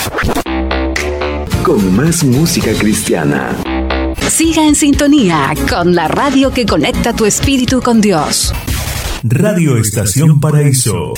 Con más música cristiana. Siga en sintonía con la radio que conecta tu espíritu con Dios. Radio Estación Paraíso.